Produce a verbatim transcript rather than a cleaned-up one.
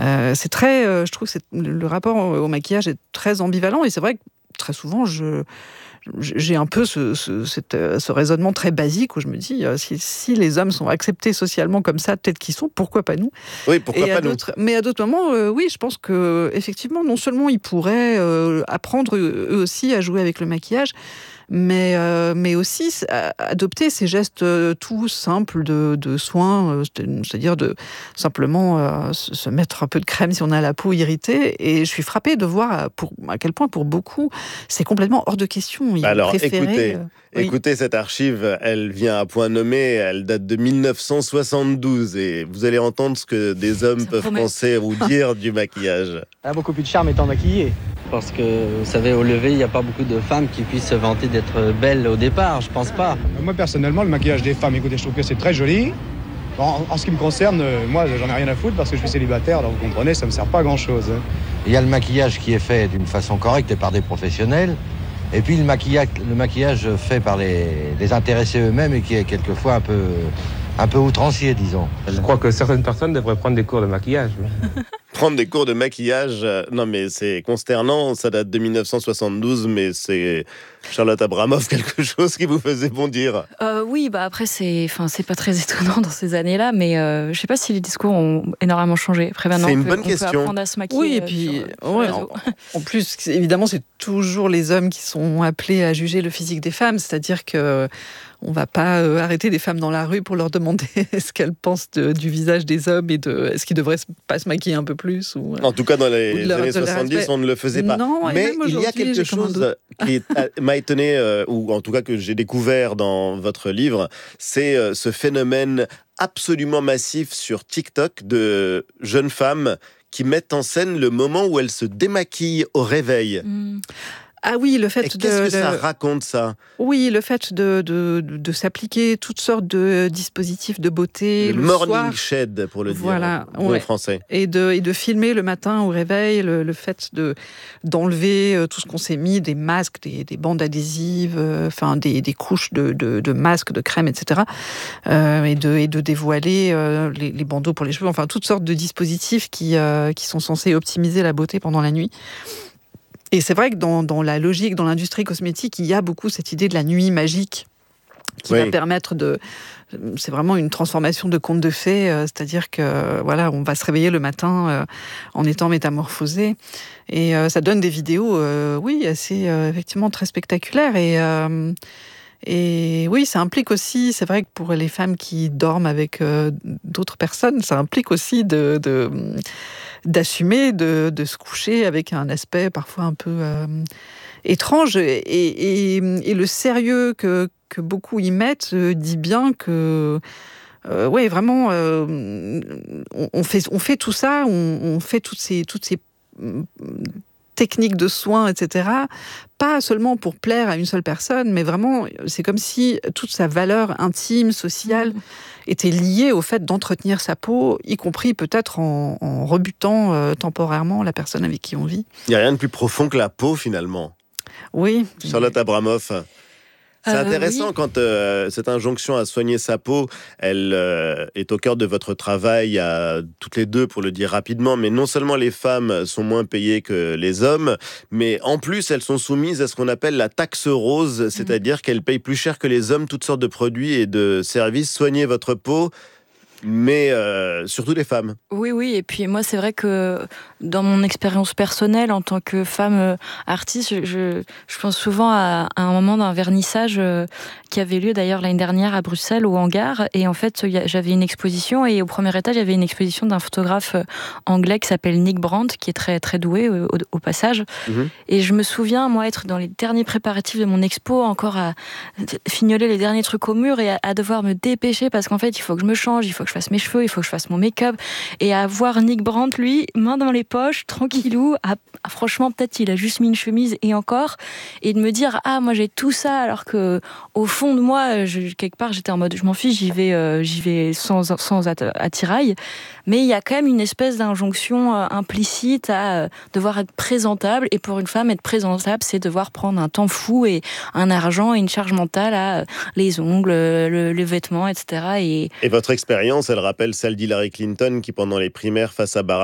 Euh, c'est très, euh, je trouve que c'est, le rapport au, au maquillage est très ambivalent, et c'est vrai que très souvent, je, j'ai un peu ce, ce, cette, ce raisonnement très basique où je me dis, euh, si, si les hommes sont acceptés socialement comme ça, peut-être qu'ils sont, pourquoi pas nous ? Oui, pourquoi Et pas à nous d'autres, mais à d'autres moments, euh, oui, je pense que effectivement, non seulement ils pourraient euh, apprendre eux aussi à jouer avec le maquillage, mais, euh, mais aussi euh, adopter ces gestes euh, tout simples de, de soins, euh, c'est-à-dire de simplement euh, se, se mettre un peu de crème si on a la peau irritée. Et je suis frappée de voir à, pour, à quel point pour beaucoup, c'est complètement hors de question. Ils Alors, préférer, écoutez, euh, oui. écoutez, cette archive, elle vient à point nommé, elle date de mille neuf cent soixante-douze, et vous allez entendre ce que des hommes Ça peuvent promet. penser ou dire du maquillage. Elle a beaucoup plus de charme étant maquillée. Parce que, vous savez, au lever, il n'y a pas beaucoup de femmes qui puissent se vanter d'être belles au départ, je pense pas. Moi, personnellement, le maquillage des femmes, écoutez, je trouve que c'est très joli. En, en ce qui me concerne, euh, moi, j'en ai rien à foutre parce que je suis célibataire, donc vous comprenez, ça me sert pas à grand-chose. Hein. Il y a le maquillage qui est fait d'une façon correcte et par des professionnels, et puis le maquillage, le maquillage fait par les, les intéressés eux-mêmes et qui est quelquefois un peu, un peu outrancier, disons. Je crois que certaines personnes devraient prendre des cours de maquillage. Prendre des cours de maquillage, euh, non mais c'est consternant, ça date de mille neuf cent soixante-douze, mais c'est Charlotte Abramoff, quelque chose qui vous faisait bondir. Euh, oui, bah après, c'est, enfin, c'est pas très étonnant dans ces années-là, mais euh, je sais pas si les discours ont énormément changé. Après, maintenant, c'est une on peut, bonne on question. peut apprendre à se maquiller. Oui, et euh, puis, sur, sur ouais, les en, réseaux. en plus, évidemment, c'est toujours les hommes qui sont appelés à juger le physique des femmes, c'est-à-dire que on va pas euh, arrêter des femmes dans la rue pour leur demander ce qu'elles pensent de, du visage des hommes et de est-ce qu'ils devraient pas se maquiller un peu plus ou, En tout cas, dans les leur, années soixante-dix, on ne le faisait pas. Non, mais il y a quelque chose qui m'a étonné, euh, ou en tout cas que j'ai découvert dans votre livre, c'est euh, ce phénomène absolument massif sur TikTok de jeunes femmes qui mettent en scène le moment où elles se démaquillent au réveil. Mmh. Ah oui, le fait Et de... qu'est-ce que de... ça raconte, ça ? Oui, le fait de, de, de, de s'appliquer toutes sortes de dispositifs de beauté le, le morning soir. shed, pour le Voilà, dire en ouais. français. Et de, et de filmer le matin au réveil, le, le fait de, d'enlever euh, tout ce qu'on s'est mis, des masques, des, des bandes adhésives, euh, enfin des, des couches de, de, de masques, de crème, et cetera. Euh, et, de, et de dévoiler euh, les, les bandeaux pour les cheveux, enfin toutes sortes de dispositifs qui, euh, qui sont censés optimiser la beauté pendant la nuit. Et c'est vrai que dans, dans la logique, dans l'industrie cosmétique, il y a beaucoup cette idée de la nuit magique qui oui. va permettre de... C'est vraiment une transformation de conte de fées, euh, c'est-à-dire que voilà, on va se réveiller le matin euh, en étant métamorphosé. Et euh, ça donne des vidéos, euh, oui, assez euh, effectivement très spectaculaires. Et, euh, et oui, ça implique aussi, c'est vrai que pour les femmes qui dorment avec euh, d'autres personnes, ça implique aussi de... de d'assumer de, de se coucher avec un aspect parfois un peu euh, étrange. Et, et, et le sérieux que, que beaucoup y mettent euh, dit bien que, euh, ouais, vraiment, euh, on, on, fait, on fait tout ça, on, on fait toutes ces, toutes ces techniques de soins, et cetera, pas seulement pour plaire à une seule personne, mais vraiment, c'est comme si toute sa valeur intime, sociale, mmh. était liée au fait d'entretenir sa peau, y compris peut-être en, en rebutant euh, temporairement la personne avec qui on vit. Il n'y a rien de plus profond que la peau, finalement. Oui. Charlotte Abramoff. C'est Euh, intéressant oui. quand euh, cette injonction à soigner sa peau, elle euh, est au cœur de votre travail, à toutes les deux pour le dire rapidement, mais non seulement les femmes sont moins payées que les hommes, mais en plus elles sont soumises à ce qu'on appelle la taxe rose, c'est-à-dire mmh. qu'elles payent plus cher que les hommes toutes sortes de produits et de services. Soignez votre peau, mais euh, surtout les femmes. Oui, oui, et puis moi c'est vrai que dans mon expérience personnelle en tant que femme euh, artiste, je, je, je pense souvent à, à un moment d'un vernissage euh, qui avait lieu d'ailleurs l'année dernière à Bruxelles, au Hangar, et en fait y a, j'avais une exposition, et au premier étage il y avait une exposition d'un photographe euh, anglais qui s'appelle Nick Brandt, qui est très, très doué euh, au, au passage, mmh. et je me souviens, moi, être dans les derniers préparatifs de mon expo, encore à fignoler les derniers trucs au mur, et à, à devoir me dépêcher, parce qu'en fait il faut que je me change, il faut que je fasse mes cheveux, il faut que je fasse mon make-up, et à voir Nick Brandt, lui, main dans les poches, tranquillou, à, à, franchement, peut-être il a juste mis une chemise, et encore, et de me dire, ah, moi j'ai tout ça, alors que au fond de moi, je, quelque part, j'étais en mode, je m'en fiche, j'y vais, euh, j'y vais sans, sans attirail, mais il y a quand même une espèce d'injonction euh, implicite à euh, devoir être présentable, et pour une femme, être présentable, c'est devoir prendre un temps fou, et un argent, et une charge mentale à euh, les ongles, le, les vêtements, et cetera. Et, et votre expérience, elle rappelle celle d'Hillary Clinton qui, pendant les primaires face à Barack